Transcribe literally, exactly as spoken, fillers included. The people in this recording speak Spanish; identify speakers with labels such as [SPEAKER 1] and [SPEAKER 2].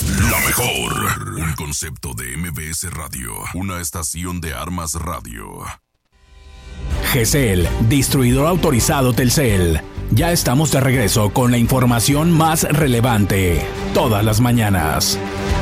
[SPEAKER 1] La mejor. Un concepto de M B S Radio. Una estación de Armas Radio.
[SPEAKER 2] G C L, distribuidor autorizado Telcel. Ya estamos de regreso con la información más relevante. Todas las mañanas.